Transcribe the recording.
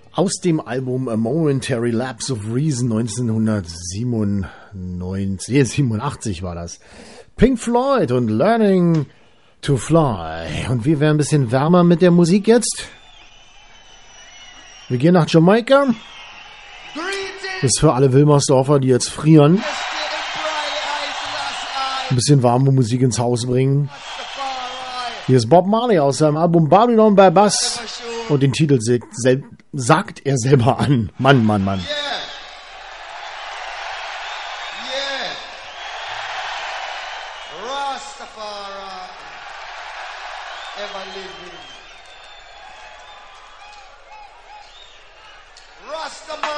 Aus dem Album A Momentary Lapse of Reason 1987 war das. Pink Floyd und Learning to Fly. Und wir werden ein bisschen wärmer mit der Musik jetzt. Wir gehen nach Jamaika. Das ist für alle Wilmersdorfer, die jetzt frieren. Ein bisschen warme Musik ins Haus bringen. Hier ist Bob Marley aus seinem Album Babylon by Bus. Und den Titel sagt er selber an. Mann, Mann, Mann. Rastafari.